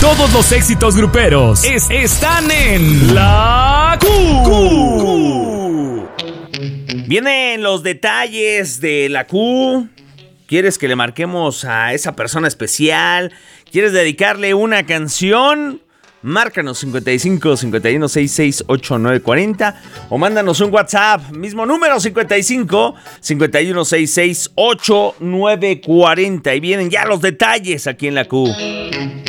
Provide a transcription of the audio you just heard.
Todos los éxitos gruperos están en La Q. Vienen los detalles de la Q. ¿Quieres que le marquemos a esa persona especial? ¿Quieres dedicarle una canción? Márcanos 55 51 66 8940 o mándanos un WhatsApp, mismo número 55 51 66 8940. Y vienen ya los detalles aquí en la Q.